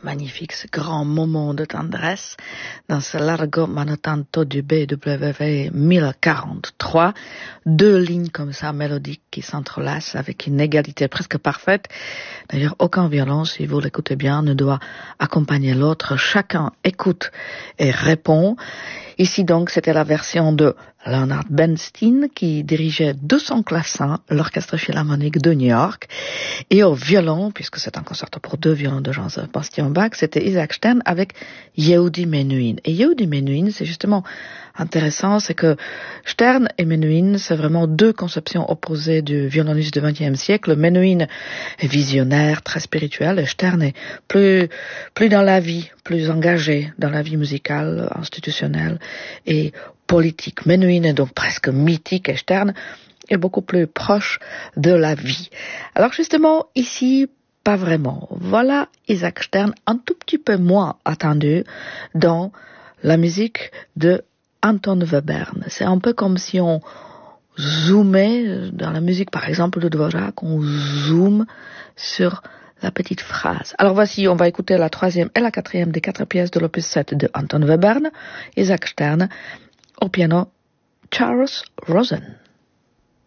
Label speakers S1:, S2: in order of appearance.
S1: magnifique, ce grand moment de tendresse dans ce largo manotanto du BWV 1043. Deux lignes comme ça, mélodiques, qui s'entrelacent avec une égalité presque parfaite. D'ailleurs, aucun violon, si vous l'écoutez bien, ne doit accompagner l'autre. Chacun écoute et répond. Ici donc, c'était la version de Leonard Bernstein qui dirigeait de son clavecin l'Orchestre Philharmonique de New York. Et au violon, puisque c'est un concerto pour deux violons de Jean-Sébastien Bach, c'était Isaac Stern avec Yehudi Menuhin. Et Yehudi Menuhin, c'est justement intéressant, c'est que Stern et Menuhin, c'est vraiment deux conceptions opposées du violoniste du XXe siècle. Menuhin est visionnaire, très spirituel, et Stern est plus dans la vie, plus engagé dans la vie musicale, institutionnelle et politique. Menuhin est donc presque mythique et Stern est beaucoup plus proche de la vie. Alors justement, ici, pas vraiment. Voilà Isaac Stern un tout petit peu moins attendu dans la musique de Anton Webern. C'est un peu comme si on zoomait dans la musique, par exemple, de Dvorak, on zoome sur la petite phrase. Alors voici, on va écouter la troisième et la quatrième des 4 pièces de l'opus 7 de Anton Webern, Isaac Stern, au piano Charles Rosen.